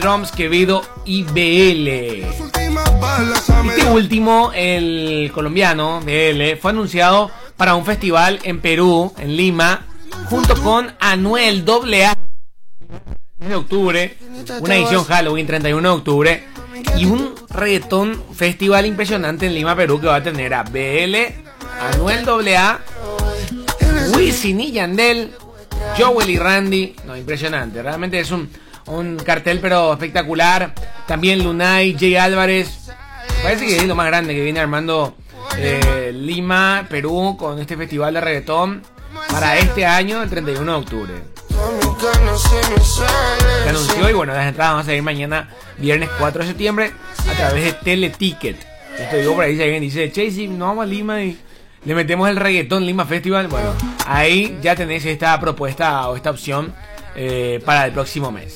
Drums, Quevedo y BL. Este último, el colombiano BL, fue anunciado para un festival en Perú, en Lima, junto con Anuel AA de octubre, una edición Halloween 31 de octubre y un reggaetón festival impresionante en Lima, Perú, que va a tener a BL, Anuel AA, Wisin y Yandel, Joel y Randy. No, impresionante, realmente es un cartel pero espectacular. También Lunay, Jay Álvarez. Parece que es lo más grande que viene armando Lima, Perú, con este festival de reggaetón para este año, el 31 de octubre. Se anunció y bueno, las entradas van a salir mañana, viernes 4 de septiembre, a través de Teleticket. Esto digo por ahí, si alguien dice, che, si no vamos a Lima y le metemos el reggaetón Lima Festival, bueno, ahí ya tenés esta propuesta o esta opción para el próximo mes.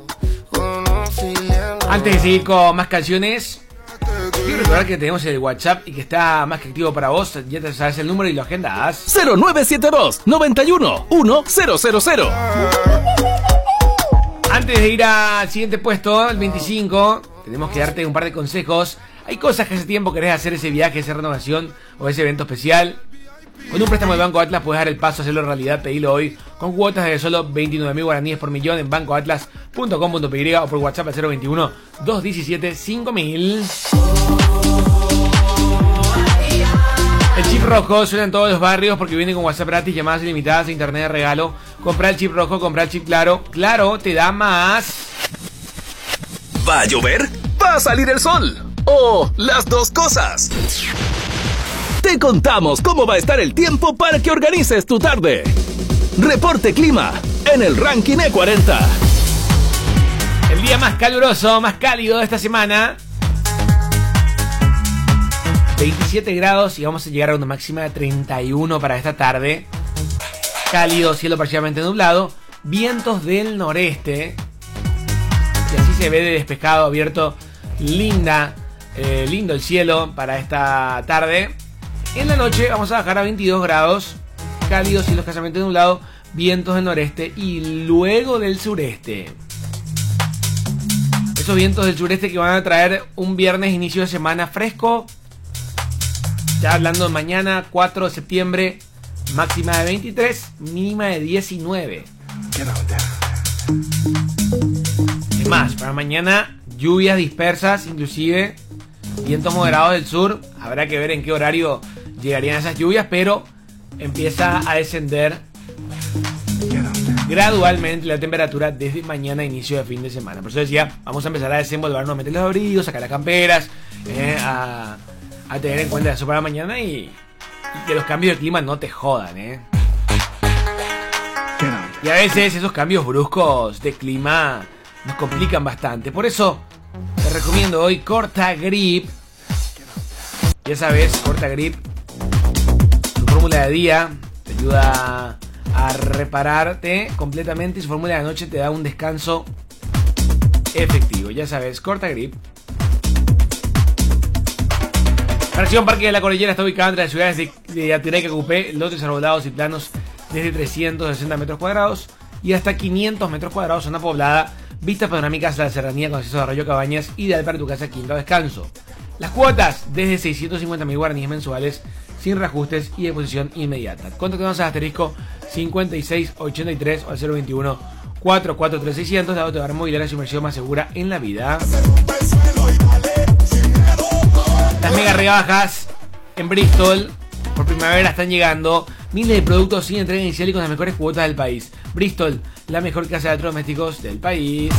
Antes de seguir con más canciones, quiero recordar que tenemos el WhatsApp y que está más que activo para vos. Ya te sabes el número y lo agendas. 0972 91 1000. Antes de ir al siguiente puesto, el 25, tenemos que darte un par de consejos. Hay cosas que hace tiempo querés hacer, ese viaje, esa renovación o ese evento especial. Con un préstamo de Banco Atlas puedes dar el paso a hacerlo realidad. Pedilo hoy con cuotas de solo 29.000 guaraníes por millón en bancoatlas.com.py o por WhatsApp al 021 217 5000. El chip rojo suena en todos los barrios porque viene con WhatsApp gratis, llamadas ilimitadas e internet de regalo. Compra el chip rojo, compra el chip Claro. Claro te da más. ¿Va a llover? ¿Va a salir el sol? ¿O las dos cosas? Te contamos cómo va a estar el tiempo para que organices tu tarde. Reporte clima en el ranking E40. El día más caluroso, más cálido de esta semana. 27 grados y vamos a llegar a una máxima de 31 para esta tarde. Cálido, cielo parcialmente nublado. Vientos del noreste. Y así se ve de despejado, abierto. Lindo el cielo para esta tarde. En la noche vamos a bajar a 22 grados. Cálido, cielo escasamente nublado. Vientos del noreste y luego del sureste. Esos vientos del sureste que van a traer un viernes inicio de semana fresco. Ya hablando de mañana, 4 de septiembre, máxima de 23, mínima de 19. Es más, para mañana, lluvias dispersas, inclusive vientos moderados del sur. Habrá que ver en qué horario llegarían esas lluvias, pero empieza a descender gradualmente la temperatura desde mañana, inicio de fin de semana. Por eso decía, vamos a empezar a desenvolver nuevamente los abrigos, sacar las camperas, a tener en cuenta eso para mañana y que los cambios de clima no te jodan, Y a veces esos cambios bruscos de clima nos complican bastante. Por eso te recomiendo hoy Cortagrip. Ya sabes, Cortagrip, su fórmula de día te ayuda a repararte completamente y su fórmula de noche te da un descanso efectivo. Ya sabes, Cortagrip. La región Parque de la Cordillera está ubicada entre las ciudades de Atiraica, Cupé, lotes arbolados y planos desde 360 metros cuadrados y hasta 500 metros cuadrados, zona poblada, vistas panorámicas a la serranía con acceso a Arroyo Cabañas, ideal para tu casa quinta o descanso. Las cuotas desde 650.000 guaraníes mensuales, sin reajustes y deposición inmediata. Contactanos al asterisco 5683 o al 021 443 la autoridad mobiliaria, su inversión más segura en la vida. Las mega rebajas en Bristol por primavera están llegando. Miles de productos sin entrega inicial y con las mejores cuotas del país. Bristol, la mejor casa de electrodomésticos del país.